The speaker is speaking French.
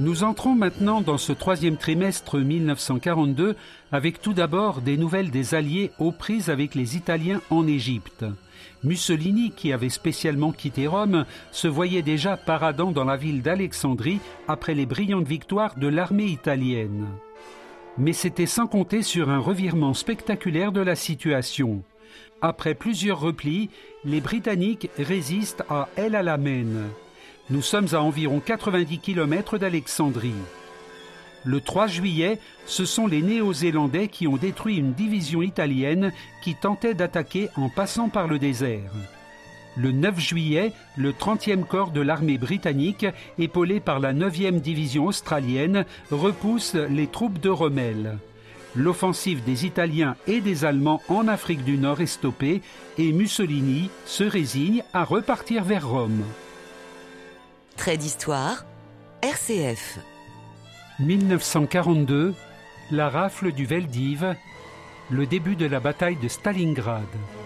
Nous entrons maintenant dans ce troisième trimestre 1942 avec tout d'abord des nouvelles des Alliés aux prises avec les Italiens en Égypte. Mussolini, qui avait spécialement quitté Rome, se voyait déjà paradant dans la ville d'Alexandrie après les brillantes victoires de l'armée italienne. Mais c'était sans compter sur un revirement spectaculaire de la situation. Après plusieurs replis, les Britanniques résistent à El Alamein. Nous sommes à environ 90 km d'Alexandrie. Le 3 juillet, ce sont les Néo-Zélandais qui ont détruit une division italienne qui tentait d'attaquer en passant par le désert. Le 9 juillet, le 30e corps de l'armée britannique, épaulé par la 9e division australienne, repousse les troupes de Rommel. L'offensive des Italiens et des Allemands en Afrique du Nord est stoppée et Mussolini se résigne à repartir vers Rome. Trait d'histoire, RCF. 1942, la rafle du Veldiv, le début de la bataille de Stalingrad.